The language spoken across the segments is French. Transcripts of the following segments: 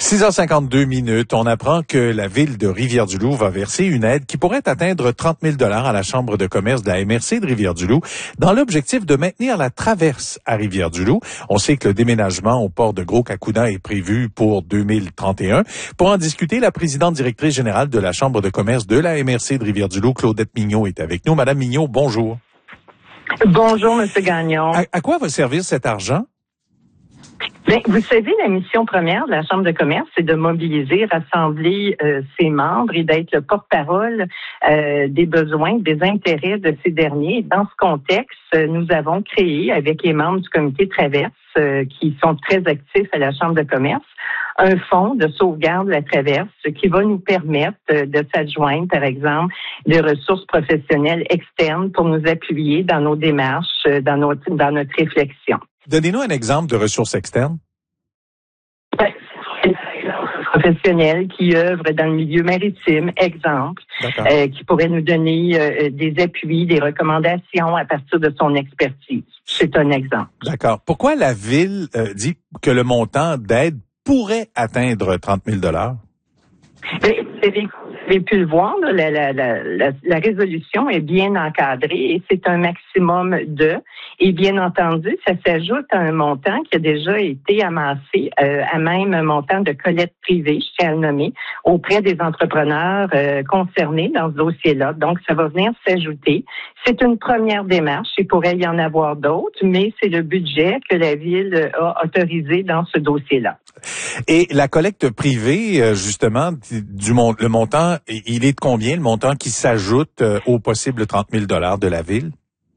6h52. On apprend que la ville de Rivière-du-Loup va verser une aide qui pourrait atteindre 30 000 $ à la Chambre de commerce de la MRC de Rivière-du-Loup dans l'objectif de maintenir la traverse à Rivière-du-Loup. On sait que le déménagement au port de Gros-Cacouna est prévu pour 2031. Pour en discuter, la présidente directrice générale de la Chambre de commerce de la MRC de Rivière-du-Loup, Claudette Mignot, est avec nous. Madame Mignot, bonjour. Bonjour, M. Gagnon. À quoi va servir cet argent? Bien, vous savez, la mission première de la Chambre de commerce, c'est de mobiliser, rassembler ses membres et d'être le porte-parole des besoins, des intérêts de ces derniers. Dans ce contexte, nous avons créé, avec les membres du comité Traverse, qui sont très actifs à la Chambre de commerce, un fonds de sauvegarde de la traverse qui va nous permettre de s'adjoindre, par exemple, des ressources professionnelles externes pour nous appuyer dans nos démarches, dans notre réflexion. Donnez-nous un exemple de ressources externes. Professionnels qui œuvrent dans le milieu maritime, exemple, qui pourrait nous donner des appuis, des recommandations à partir de son expertise. C'est un exemple. D'accord. Pourquoi la ville dit que le montant d'aide pourrait atteindre 30 000 $? Vous avez pu le voir, la résolution est bien encadrée et c'est un maximum de. Et bien entendu, ça s'ajoute à un montant qui a déjà été amassé, à même un montant de collecte privée, je tiens à le nommer, auprès des entrepreneurs concernés dans ce dossier-là. Donc, ça va venir s'ajouter. C'est une première démarche. Il pourrait y en avoir d'autres, mais c'est le budget que la Ville a autorisé dans ce dossier-là. Et la collecte privée, justement, le montant, il est de combien, le montant qui s'ajoute au possible 30 000 $ de la Ville?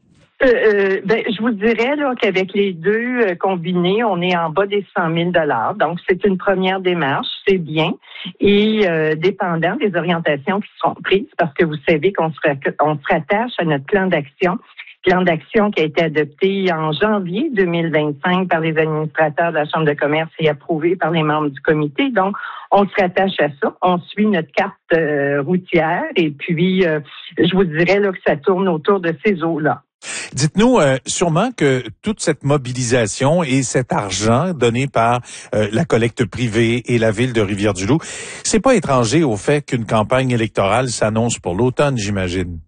Je vous dirais là qu'avec les deux combinés, on est en bas des 100 000 $. Donc, c'est une première démarche, c'est bien. Et dépendant des orientations qui seront prises, parce que vous savez qu'on se rattache à notre plan d'action qui a été adopté en janvier 2025 par les administrateurs de la Chambre de commerce et approuvé par les membres du comité. Donc, on se rattache à ça. On suit notre carte routière et puis, je vous dirais là que ça tourne autour de ces eaux-là. Dites-nous, sûrement que toute cette mobilisation et cet argent donné par la collecte privée et la ville de Rivière-du-Loup, c'est pas étranger au fait qu'une campagne électorale s'annonce pour l'automne, j'imagine.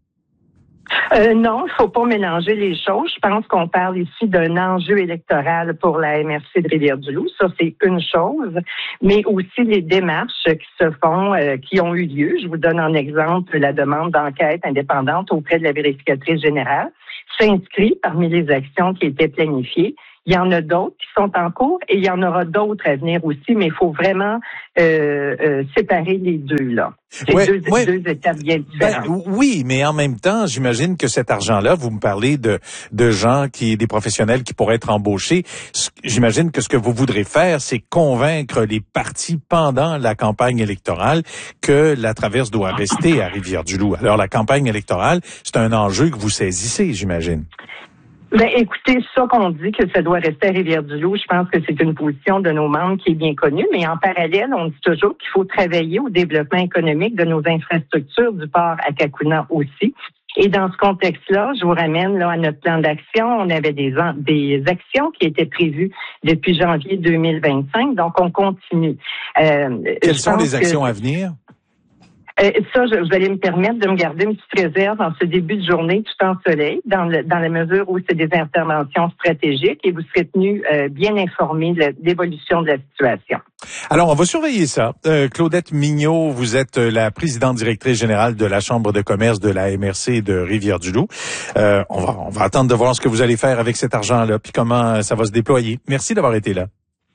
Non, il faut pas mélanger les choses. Je pense qu'on parle ici d'un enjeu électoral pour la MRC de Rivière-du-Loup. Ça, c'est une chose. Mais aussi les démarches qui se font, qui ont eu lieu. Je vous donne en exemple la demande d'enquête indépendante auprès de la vérificatrice générale. S'inscrit parmi les actions qui étaient planifiées. Il y en a d'autres qui sont en cours et il y en aura d'autres à venir aussi, mais il faut vraiment séparer les deux, là. C'est deux étapes bien différentes. Oui, mais en même temps, j'imagine que cet argent-là, vous me parlez de gens des professionnels qui pourraient être embauchés. J'imagine que ce que vous voudrez faire, c'est convaincre les partis pendant la campagne électorale que la traverse doit rester à Rivière-du-Loup. Alors, la campagne électorale, c'est un enjeu que vous saisissez, j'imagine. Ben, écoutez, ça qu'on dit que ça doit rester à Rivière-du-Loup, je pense que c'est une position de nos membres qui est bien connue, mais en parallèle, on dit toujours qu'il faut travailler au développement économique de nos infrastructures du port à Cacouna aussi. Et dans ce contexte-là, je vous ramène là à notre plan d'action. On avait des actions qui étaient prévues depuis janvier 2025, donc on continue. Quelles sont les actions à venir? Ça, vous allez me permettre de me garder une petite réserve en ce début de journée tout en soleil, dans la mesure où c'est des interventions stratégiques et vous serez tenu bien informé de l'évolution de la situation. Alors, on va surveiller ça. Claudette Mignot, vous êtes la présidente directrice générale de la Chambre de commerce de la MRC de Rivière-du-Loup. On va attendre de voir ce que vous allez faire avec cet argent-là, puis comment ça va se déployer. Merci d'avoir été là.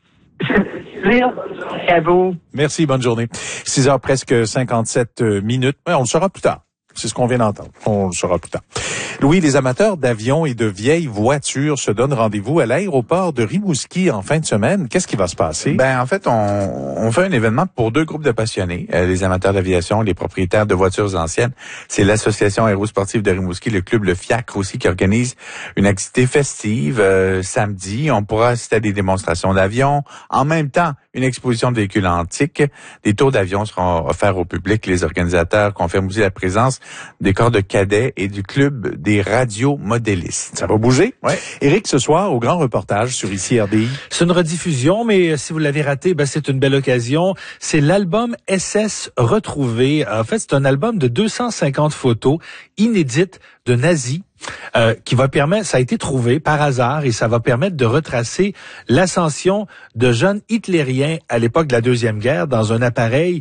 À vous. Merci, bonne journée. 6h presque 57 minutes. On le saura plus tard. C'est ce qu'on vient d'entendre. On le saura plus tard. Louis, les amateurs d'avions et de vieilles voitures se donnent rendez-vous à l'aéroport de Rimouski en fin de semaine. Qu'est-ce qui va se passer? Ben, en fait, on fait un événement pour deux groupes de passionnés, les amateurs d'aviation, les propriétaires de voitures anciennes. C'est l'association aérosportive de Rimouski, le club Le Fiacre aussi, qui organise une activité festive samedi. On pourra assister à des démonstrations d'avions. En même temps, une exposition de véhicules antiques. Des tours d'avion seront offerts au public. Les organisateurs confirment aussi la présence des corps de cadets et du club des radiomodélistes. Ça va bouger? Ouais. Éric, ce soir, au grand reportage sur ICI RDI. C'est une rediffusion, mais si vous l'avez raté, c'est une belle occasion. C'est l'album SS Retrouvé. En fait, c'est un album de 250 photos inédites de nazis. Qui va permettre, ça a été trouvé par hasard et ça va permettre de retracer l'ascension de jeunes hitlériens à l'époque de la Deuxième Guerre dans un appareil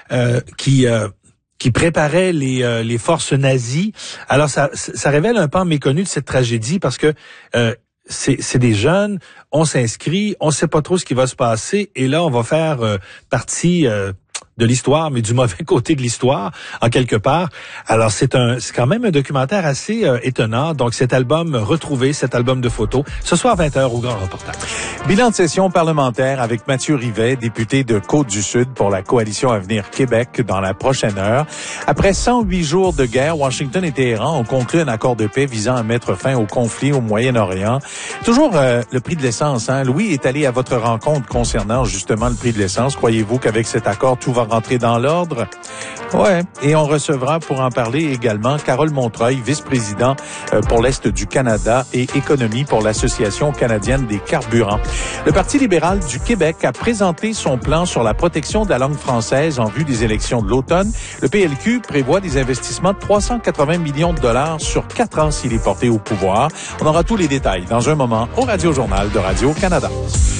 qui préparait les forces nazies. Alors ça révèle un pan méconnu de cette tragédie parce que c'est des jeunes, on s'inscrit, on sait pas trop ce qui va se passer et là on va faire partie de l'histoire, mais du mauvais côté de l'histoire, en quelque part. Alors, c'est quand même un documentaire assez étonnant. Donc, cet album retrouvé, cet album de photos, ce soir 20h au grand reportage. Bilan de session parlementaire avec Mathieu Rivet, député de Côte-du-Sud pour la Coalition Avenir Québec dans la prochaine heure. Après 108 jours de guerre, Washington et Téhéran ont conclu un accord de paix visant à mettre fin au conflit au Moyen-Orient. Toujours le prix de l'essence, hein? Louis est allé à votre rencontre concernant justement le prix de l'essence. Croyez-vous qu'avec cet accord, tout va rentrer dans l'ordre? Ouais. Et on recevra pour en parler également Carole Montreuil, vice-président pour l'Est du Canada et économie pour l'Association canadienne des carburants. Le Parti libéral du Québec a présenté son plan sur la protection de la langue française en vue des élections de l'automne. Le PLQ prévoit des investissements de 380 millions de dollars sur 4 ans s'il est porté au pouvoir. On aura tous les détails dans un moment au Radio Journal de Radio-Canada.